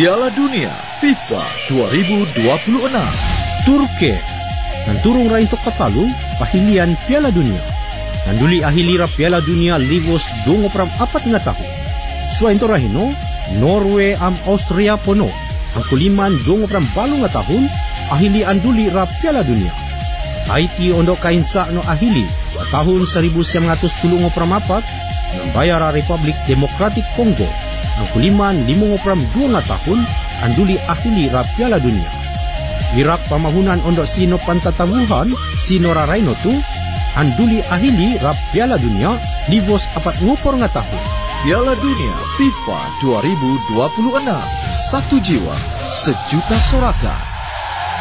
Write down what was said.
Piala Dunia FIFA 2026. Turki nanturong ra into katalu pahilian Piala Dunia. Nanduli ahilira Piala Dunia libos 24 nga taho. So into rahino, Norway am Austria pono. Ang kuliman 28 nga tahon ahili anduli ra Piala Dunia. Haiti ondo kainsa no ahili sa tahon 1934 ng Bayara Republic Democratic Congo. Ang kuliman 52 nga tahon anduli ahili ra Piala Dunia. Irak pamahunan ondo sino pantatabuhan sino rarayno tu anduli ahili ra Piala Dunia libos 40 nga tahon. Piala Dunia FIFA 2026. Satu jiwa, sejuta sorakan.